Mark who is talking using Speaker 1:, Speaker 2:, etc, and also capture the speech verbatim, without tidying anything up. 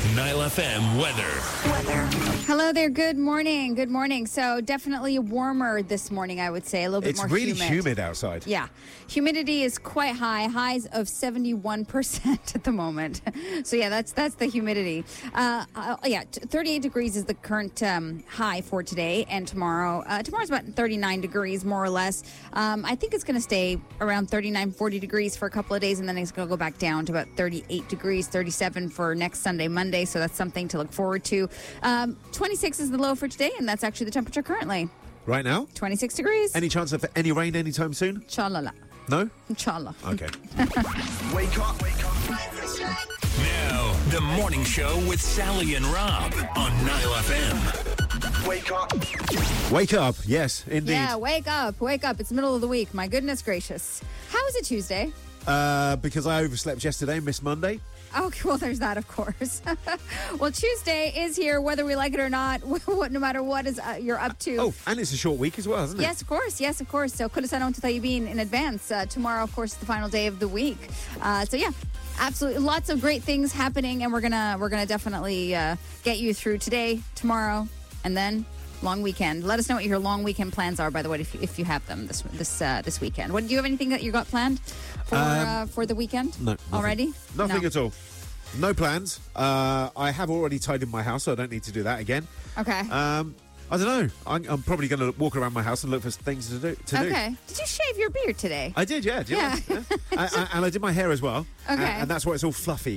Speaker 1: Nile F M weather. Weather.
Speaker 2: Hello there. Good morning. Good morning. So definitely warmer this morning, I would say. A little bit
Speaker 3: it's
Speaker 2: more
Speaker 3: really
Speaker 2: humid.
Speaker 3: humid outside.
Speaker 2: Yeah. Humidity is quite high. Highs of seventy-one percent at the moment. So yeah, that's that's the humidity. Uh, uh, yeah, t- thirty-eight degrees is the current um, high for today and tomorrow. Uh, tomorrow's about thirty-nine degrees, more or less. Um, I think it's going to stay around thirty-nine, forty degrees for a couple of days, and then it's going to go back down to about thirty-eight degrees, thirty-seven for next Sunday, Monday. So that's something to look forward to. Um, twenty-six is the low for today, and that's actually the temperature currently.
Speaker 3: Right now?
Speaker 2: twenty-six degrees.
Speaker 3: Any chance of any rain anytime soon?
Speaker 2: Inshallah.
Speaker 3: No?
Speaker 2: Inshallah.
Speaker 3: Okay.
Speaker 1: Wake up. Wake up. Now, the morning show with Sally and Rob on Nile F M. Wake up.
Speaker 3: Wake up. Yes, indeed.
Speaker 2: Yeah, wake up. Wake up. It's the middle of the week. My goodness gracious. How is it Tuesday?
Speaker 3: Uh, because I overslept yesterday, missed Monday.
Speaker 2: Oh, well, there's that, of course. Well, Tuesday is here, whether we like it or not, no matter what is uh, you're up to.
Speaker 3: Oh, and it's a short week as well, isn't it?
Speaker 2: Yes, of course. Yes, of course. So, Kula Sana Tayyibin in advance. Uh, tomorrow, of course, is the final day of the week. Uh, so, yeah, absolutely. Lots of great things happening, and we're gonna we're gonna definitely uh, get you through today, tomorrow, and then long weekend. Let us know what your long weekend plans are, by the way, if you, if you have them this this uh, this weekend. What do you have anything that you got planned for
Speaker 3: Um,
Speaker 2: uh, for the weekend?
Speaker 3: No. Nothing.
Speaker 2: Already?
Speaker 3: Nothing
Speaker 2: No.
Speaker 3: at all. No plans. Uh, I have already tidied my house, so I don't need to do that again.
Speaker 2: Okay.
Speaker 3: Um, I don't know. I'm, I'm probably going to walk around my house and look for things to do. To do.
Speaker 2: Okay. Did you shave your beard today?
Speaker 3: I did, yeah. yeah,
Speaker 2: Yeah.
Speaker 3: yeah. I, I, and I did my hair as well.
Speaker 2: Okay.
Speaker 3: And, and that's why it's all fluffy